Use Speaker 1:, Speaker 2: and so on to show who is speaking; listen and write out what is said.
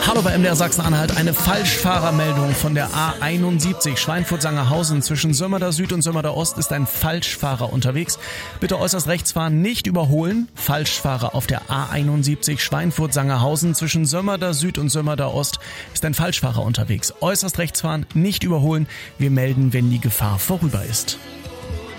Speaker 1: Hallo bei MDR Sachsen-Anhalt. Eine Falschfahrermeldung von der A71 Schweinfurt-Sangerhausen. Zwischen Sömmerda Süd und Sömmerda Ost ist ein Falschfahrer unterwegs. Bitte äußerst rechts fahren, nicht überholen. Falschfahrer auf der A71 Schweinfurt-Sangerhausen. Zwischen Sömmerda Süd und Sömmerda Ost ist ein Falschfahrer unterwegs. Äußerst rechts fahren, nicht überholen. Wir melden, wenn die Gefahr vorüber ist.